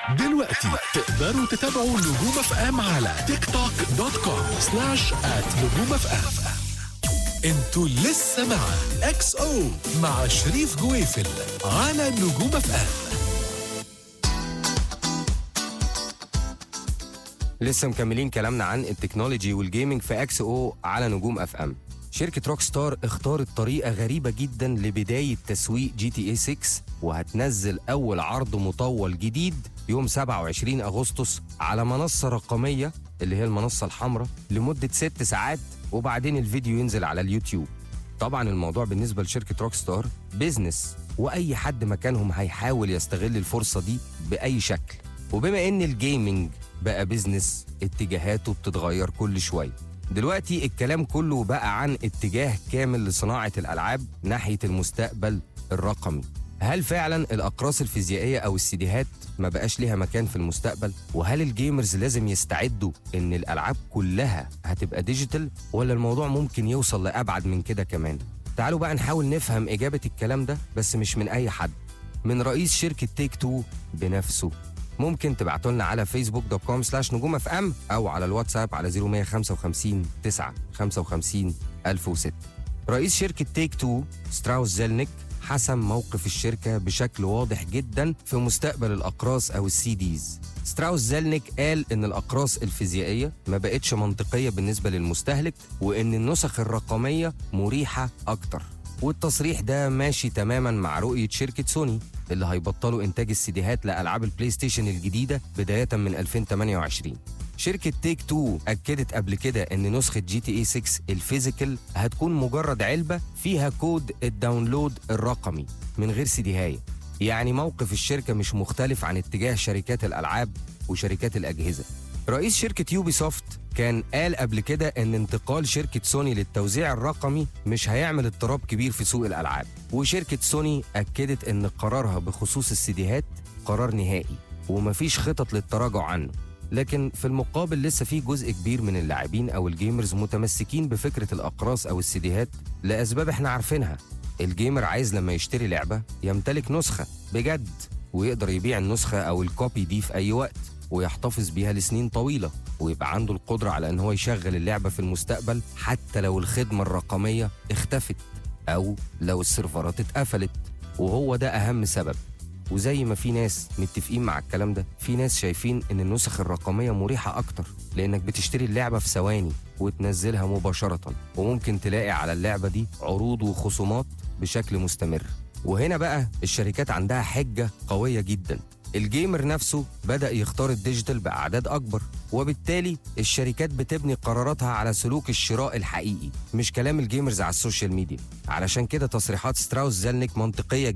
دلوقتي تقدروا تتابعوا نجوم اف ام على تيك توك .com/نجوم اف ام. انتوا لسه مع اكس او مع شريف جويفل على نجوم اف ام. لسه مكملين كلامنا عن التكنولوجي والجيمنج في اكس او على نجوم اف ام. شركة روك ستار اختارت طريقة غريبة جدا لبداية تسويق جي تي اي 6، وهتنزل أول عرض مطول جديد يوم 27 أغسطس على منصة رقمية اللي هي المنصة الحمراء لمدة 6 ساعات، وبعدين الفيديو ينزل على اليوتيوب. طبعا الموضوع بالنسبة لشركة روك ستار بيزنس، وأي حد مكانهم هيحاول يستغل الفرصة دي بأي شكل. وبما إن الجيمنج بقى بيزنس، اتجاهاته بتتغير كل شوية. دلوقتي الكلام كله بقى عن اتجاه كامل لصناعة الألعاب ناحية المستقبل الرقمي. هل فعلا الأقراص الفيزيائية أو السيديهات ما بقاش ليها مكان في المستقبل؟ وهل الجيمرز لازم يستعدوا إن الألعاب كلها هتبقى ديجيتال، ولا الموضوع ممكن يوصل لأبعد من كده كمان؟ تعالوا بقى نحاول نفهم إجابة الكلام ده، بس مش من أي حد، من رئيس شركة تيك تو بنفسه. ممكن تبعتوا لنا على facebook.com/نجوم اف ام او على الواتساب على 0155 9 55 1006. رئيس شركة تيك تو ستراوس زيلنيك حسم موقف الشركة بشكل واضح جدا في مستقبل الأقراص أو السي ديز. ستراوس زيلنيك قال إن الأقراص الفيزيائية ما بقتش منطقية بالنسبة للمستهلك، وإن النسخ الرقمية مريحة أكتر. والتصريح ده ماشي تماما مع رؤية شركة سوني اللي هيبطلوا إنتاج السيديهات لألعاب البلاي ستيشن الجديدة بداية من 2028. شركة تيك تو أكدت قبل كده إن نسخة جي تي اي 6 الفيزيكال هتكون مجرد علبة فيها كود الداونلود الرقمي من غير سيديهاية. يعني موقف الشركة مش مختلف عن اتجاه شركات الألعاب وشركات الأجهزة. رئيس شركة يوبي سوفت كان قال قبل كده إن انتقال شركة سوني للتوزيع الرقمي مش هيعمل اضطراب كبير في سوق الألعاب. وشركة سوني أكدت إن قرارها بخصوص السيديهات قرار نهائي ومفيش خطط للتراجع عنه. لكن في المقابل لسه في جزء كبير من اللاعبين أو الجيمرز متمسكين بفكرة الأقراص أو السيديهات لأسباب احنا عارفينها. الجيمر عايز لما يشتري لعبة يمتلك نسخة بجد، ويقدر يبيع النسخة أو الكوبي دي في أي وقت ويحتفظ بيها لسنين طويلة، ويبقى عنده القدرة على أن هو يشغل اللعبة في المستقبل حتى لو الخدمة الرقمية اختفت أو لو السيرفرات اتقفلت. وهو ده أهم سبب. وزي ما في ناس متفقين مع الكلام ده، في ناس شايفين إن النسخ الرقمية مريحة أكتر، لأنك بتشتري اللعبة في ثواني وتنزلها مباشرة، وممكن تلاقي على اللعبة دي عروض وخصومات بشكل مستمر. وهنا بقى الشركات عندها حجة قوية جدا. الجيمر نفسه بدأ يختار الديجيتال بأعداد أكبر، وبالتالي الشركات بتبني قراراتها على سلوك الشراء الحقيقي مش كلام الجيمرز على السوشيال ميديا. علشان كده تصريحات ستراوس زيلنيك منطقية